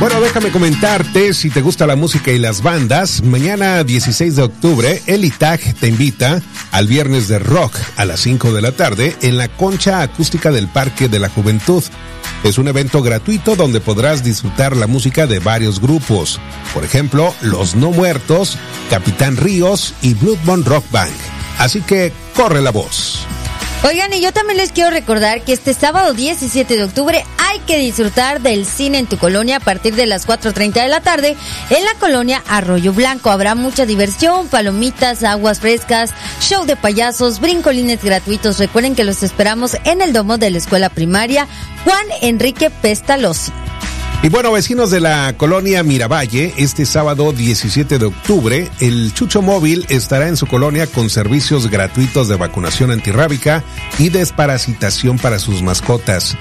Bueno, déjame comentarte, si te gusta la música y las bandas, mañana 16 de octubre, el ITAG te invita al Viernes de Rock a las 5 de la tarde en la Concha Acústica del Parque de la Juventud. Es un evento gratuito donde podrás disfrutar la música de varios grupos. Por ejemplo, Los No Muertos, Capitán Ríos y Bloodborne Rock Band. Así que corre la voz. Oigan, y yo también les quiero recordar que este sábado 17 de octubre hay que disfrutar del cine en tu colonia a partir de las 4:30 de la tarde en la colonia Arroyo Blanco. Habrá mucha diversión, palomitas, aguas frescas, show de payasos, brincolines gratuitos. Recuerden que los esperamos en el domo de la escuela primaria Juan Enrique Pestalozzi. Y bueno, vecinos de la colonia Miravalle, este sábado 17 de octubre, el Chucho Móvil estará en su colonia con servicios gratuitos de vacunación antirrábica y desparasitación para sus mascotas.